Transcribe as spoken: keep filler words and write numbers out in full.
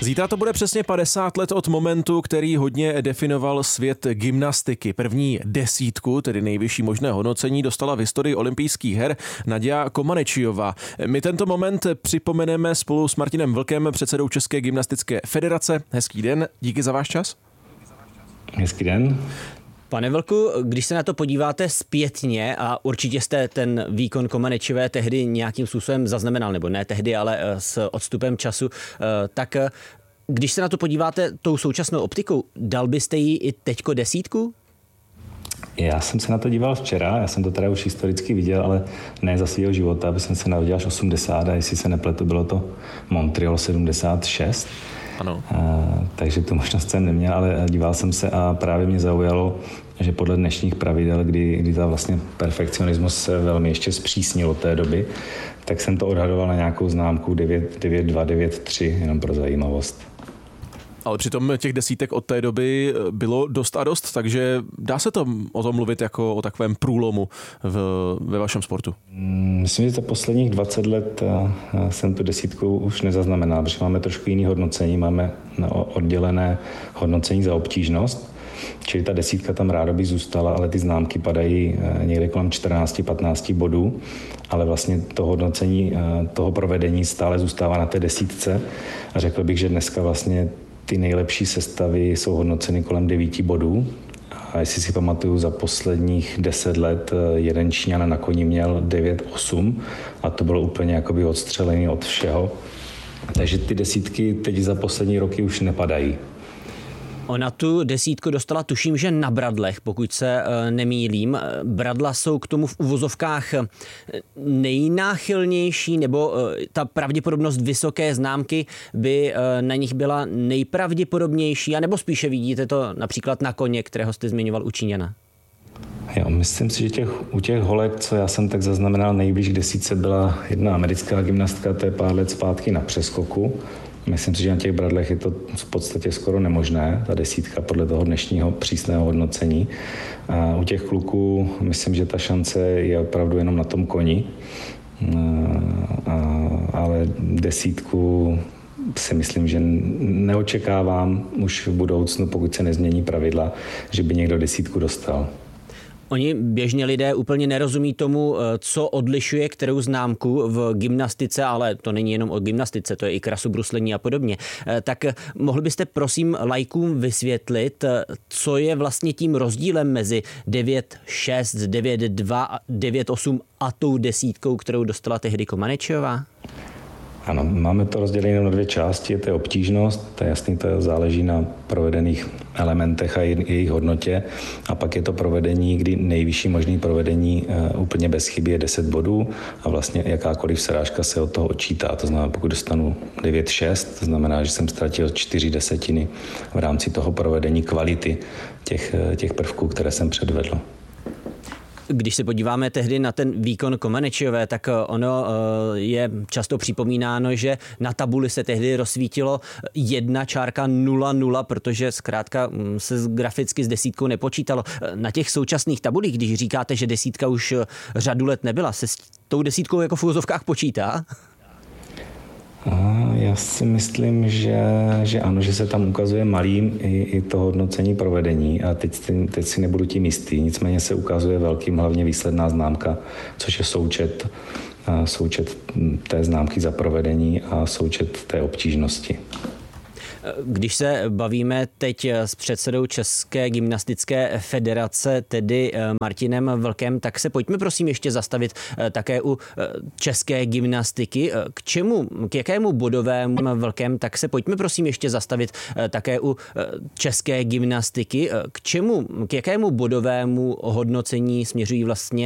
Zítra to bude přesně padesát let od momentu, který hodně definoval svět gymnastiky. První desítku, tedy nejvyšší možné hodnocení, dostala v historii olympijských her Naďa Comaneciová. My tento moment připomeneme spolu s Martinem Vlkem, předsedou České gymnastické federace. Hezký den, díky za váš čas. Hezký den. Pane Vlku, když se na to podíváte zpětně a určitě jste ten výkon Comaneciové tehdy nějakým způsobem zaznamenal, nebo ne tehdy, ale s odstupem času, tak když se na to podíváte tou současnou optikou, dal byste jí i teďko desítku? Já jsem se na to díval včera, já jsem to teda už historicky viděl, ale ne za svého života, aby jsem se narodil až osmdesát a jestli se nepletu, bylo to Montreal sedmdesát šest. Ano. A, takže tu možnost jsem neměl, ale díval jsem se a právě mě zaujalo, že podle dnešních pravidel, kdy, kdy ta vlastně perfekcionismus se velmi ještě zpřísnil od té doby, tak jsem to odhadoval na nějakou známku devět dva devět tři, jenom pro zajímavost. Ale přitom těch desítek od té doby bylo dost a dost, takže dá se to o tom mluvit jako o takovém průlomu v, ve vašem sportu? Myslím, že za posledních dvacet let jsem tu desítku už nezaznamenal, protože máme trošku jiný hodnocení, máme oddělené hodnocení za obtížnost, čili ta desítka tam rádoby zůstala, ale ty známky padají někde kolem čtrnáct patnáct bodů, ale vlastně to hodnocení toho provedení stále zůstává na té desítce a řekl bych, že dneska vlastně ty nejlepší sestavy jsou hodnoceny kolem devíti bodů. A jestli si pamatuju, za posledních deset let jeden Číňan na koni měl devět osm a to bylo úplně jakoby odstřelený od všeho. Takže ty desítky teď za poslední roky už nepadají. Ona tu desítku dostala, tuším, že na bradlech, pokud se e, nemýlím. Bradla jsou k tomu v uvozovkách nejnáchylnější, nebo e, ta pravděpodobnost vysoké známky by e, na nich byla nejpravděpodobnější, anebo spíše vidíte to například na koně, kterého jste zmiňoval u Číňana? Jo, myslím si, že těch, u těch holek, co já jsem tak zaznamenal, nejblíž k desítce byla jedna americká gymnastka, to je pár let zpátky na přeskoku. Myslím si, že na těch bradlech je to v podstatě skoro nemožné, ta desítka podle toho dnešního přísného hodnocení. A u těch kluků myslím, že ta šance je opravdu jenom na tom koni, a, ale desítku si myslím, že neočekávám už v budoucnu, pokud se nezmění pravidla, že by někdo desítku dostal. Oni běžně lidé úplně nerozumí tomu, co odlišuje kterou známku v gymnastice, ale to není jenom o gymnastice, to je i krasobruslení a podobně. Tak mohli byste prosím laikům vysvětlit, co je vlastně tím rozdílem mezi devět šest, devět dva, devět osm a tou desítkou, kterou dostala tehdy Comaneciová? Ano, máme to rozdělené na dvě části, to je obtížnost, to je jasný, to záleží na provedených elementech a jejich hodnotě a pak je to provedení, kdy nejvyšší možný provedení uh, úplně bez chyby je deset bodů a vlastně jakákoliv srážka se od toho odčítá, to znamená, pokud dostanu devět šest, to znamená, že jsem ztratil čtyři desetiny v rámci toho provedení kvality těch, těch prvků, které jsem předvedl. Když se podíváme tehdy na ten výkon Comaneciové, tak ono je často připomínáno, že na tabuli se tehdy rozsvítilo jedna čárka nula nula, protože zkrátka se graficky s desítkou nepočítalo. Na těch současných tabulích, když říkáte, že desítka už řadu let nebyla, se s tou desítkou jako v úvozovkách počítá? A já si myslím, že, že ano, že se tam ukazuje malým i, i to hodnocení provedení a teď, teď si nebudu tím jistý. Nicméně se ukazuje velkým hlavně výsledná známka, což je součet, součet té známky za provedení a součet té obtížnosti. Když se bavíme teď s předsedou České gymnastické federace, tedy Martinem Vlkem, tak se pojďme prosím ještě zastavit také u české gymnastiky. K čemu, k jakému bodovému Vlkem, tak se pojďme prosím ještě zastavit také u české gymnastiky. K čemu, k jakému bodovému hodnocení směřují vlastně